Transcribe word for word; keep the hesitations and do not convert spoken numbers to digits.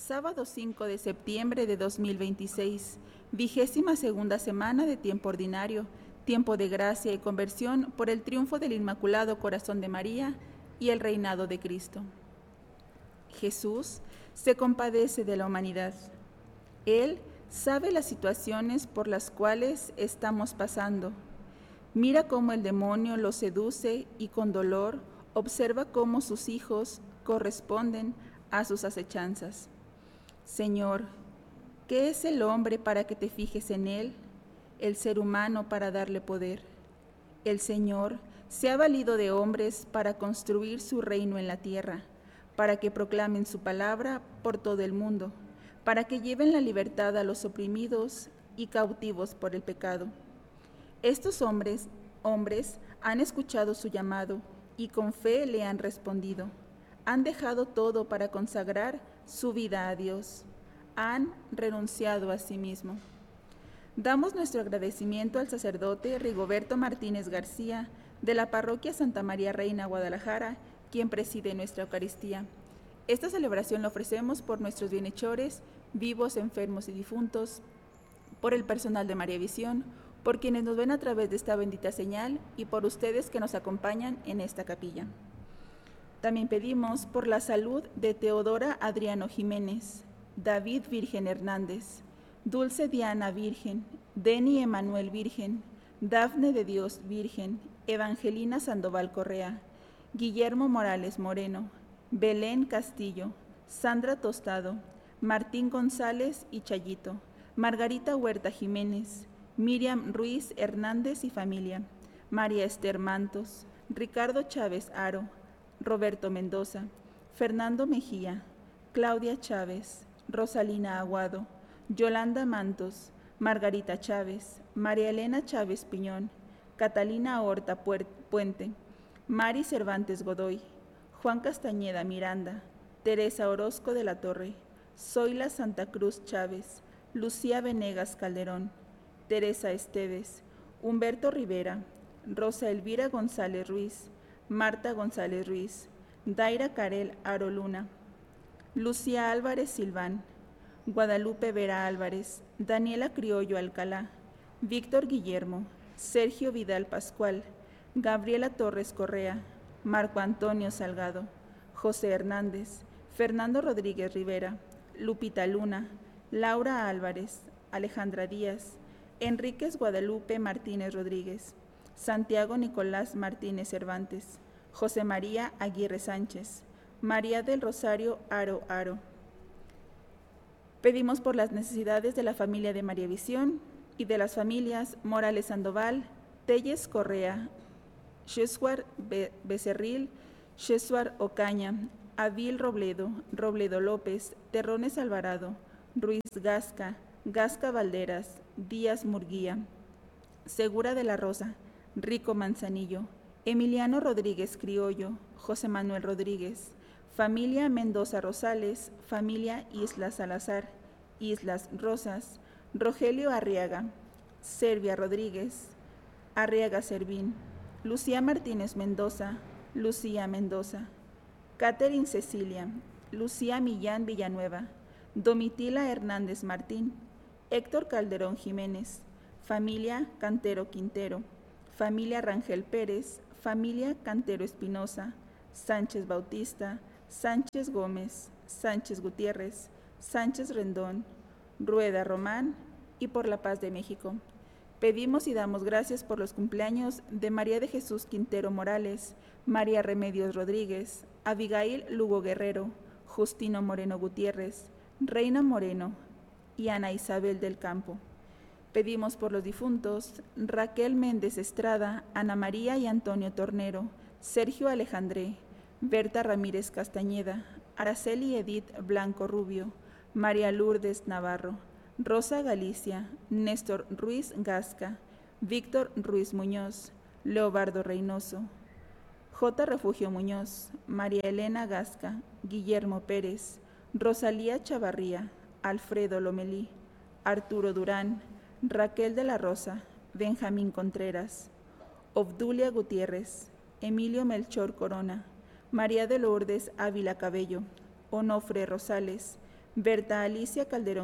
Sábado cinco de septiembre de dos mil veintiséis, vigésima segunda semana de tiempo ordinario, tiempo de gracia y conversión por el triunfo del Inmaculado Corazón de María y el reinado de Cristo. Jesús se compadece de la humanidad. Él sabe las situaciones por las cuales estamos pasando. Mira cómo el demonio lo seduce y con dolor observa cómo sus hijos corresponden a sus acechanzas. Señor, ¿qué es el hombre para que te fijes en él? El ser humano para darle poder. El Señor se ha valido de hombres para construir su reino en la tierra, para que proclamen su palabra por todo el mundo, para que lleven la libertad a los oprimidos y cautivos por el pecado. Estos hombres, hombres han escuchado su llamado y con fe le han respondido. Han dejado todo para consagrar su vida a Dios. Han renunciado a sí mismo. Damos nuestro agradecimiento al sacerdote Rigoberto Martínez García de la Parroquia Santa María Reina Guadalajara, quien preside nuestra Eucaristía. Esta celebración la ofrecemos por nuestros bienhechores, vivos, enfermos y difuntos, por el personal de María Visión, por quienes nos ven a través de esta bendita señal y por ustedes que nos acompañan en esta capilla. También pedimos por la salud de Teodora Adriano Jiménez, David Virgen Hernández, Dulce Diana Virgen, Deni Emanuel Virgen, Dafne de Dios Virgen, Evangelina Sandoval Correa, Guillermo Morales Moreno, Belén Castillo, Sandra Tostado, Martín González y Chayito, Margarita Huerta Jiménez, Miriam Ruiz Hernández y familia, María Esther Mantos, Ricardo Chávez Aro, Roberto Mendoza, Fernando Mejía, Claudia Chávez, Rosalina Aguado, Yolanda Mantos, Margarita Chávez, María Elena Chávez Piñón, Catalina Horta Puente, Mari Cervantes Godoy, Juan Castañeda Miranda, Teresa Orozco de la Torre, Zoila Santa Cruz Chávez, Lucía Venegas Calderón, Teresa Esteves, Humberto Rivera, Rosa Elvira González Ruiz, Marta González Ruiz, Daira Carel Aro Luna, Lucía Álvarez Silván, Guadalupe Vera Álvarez, Daniela Criollo Alcalá, Víctor Guillermo, Sergio Vidal Pascual, Gabriela Torres Correa, Marco Antonio Salgado, José Hernández, Fernando Rodríguez Rivera, Lupita Luna, Laura Álvarez, Alejandra Díaz, Enríquez Guadalupe Martínez Rodríguez, Santiago Nicolás Martínez Cervantes, José María Aguirre Sánchez, María del Rosario Aro Aro. Pedimos por las necesidades de la familia de María Visión y de las familias Morales Sandoval, Telles Correa, Shesuar Becerril, Shesuar Ocaña, Avil Robledo, Robledo López, Terrones Alvarado, Ruiz Gasca, Gasca Valderas, Díaz Murguía, Segura de la Rosa, Rico Manzanillo, Emiliano Rodríguez Criollo, José Manuel Rodríguez, familia Mendoza Rosales, familia Islas Salazar, Islas Rosas, Rogelio Arriaga, Servia Rodríguez, Arriaga Servín, Lucía Martínez Mendoza, Lucía Mendoza, Catherine Cecilia, Lucía Millán Villanueva, Domitila Hernández Martín, Héctor Calderón Jiménez, familia Cantero Quintero, familia Rangel Pérez, familia Cantero Espinosa, Sánchez Bautista, Sánchez Gómez, Sánchez Gutiérrez, Sánchez Rendón, Rueda Román y por la paz de México. Pedimos y damos gracias por los cumpleaños de María de Jesús Quintero Morales, María Remedios Rodríguez, Abigail Lugo Guerrero, Justino Moreno Gutiérrez, Reina Moreno y Ana Isabel del Campo. Pedimos por los difuntos Raquel Méndez Estrada, Ana María y Antonio Tornero, Sergio Alejandré, Berta Ramírez Castañeda, Araceli Edith Blanco Rubio, María Lourdes Navarro, Rosa Galicia, Néstor Ruiz Gasca, Víctor Ruiz Muñoz, Leobardo Reynoso, J. Refugio Muñoz, María Elena Gasca, Guillermo Pérez, Rosalía Chavarría, Alfredo Lomelí, Arturo Durán, Raquel de la Rosa, Benjamín Contreras, Obdulia Gutiérrez, Emilio Melchor Corona, María de Lourdes Ávila Cabello, Onofre Rosales, Berta Alicia Calderón